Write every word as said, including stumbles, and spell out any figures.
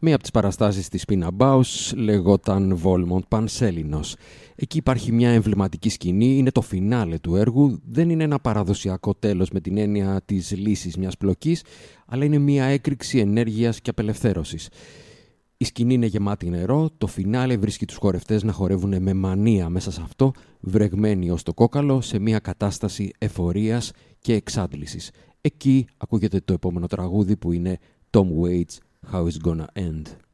Μία από τις παραστάσεις της Pina Bausch λεγόταν Volmont Πανσέλινος. Εκεί υπάρχει μια εμβληματική σκηνή, είναι το φινάλε του έργου. Δεν είναι ένα παραδοσιακό τέλος με την έννοια της λύσης μιας πλοκής, αλλά είναι μια έκρηξη ενέργειας και απελευθέρωσης. Η σκηνή είναι γεμάτη νερό, το φινάλε βρίσκει τους χορευτές να χορεύουν με μανία μέσα σε αυτό, βρεγμένοι ως το κόκαλο σε μια κατάσταση εφορίας και εξάντλησης. Εκεί ακούγεται το επόμενο τραγούδι που είναι Tom Waits, How It's Gonna End.